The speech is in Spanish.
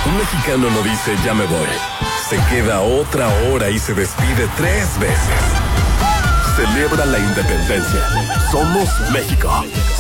Un mexicano no dice ya me voy. Se queda otra hora y se despide 3 veces. Celebra la independencia. Somos México.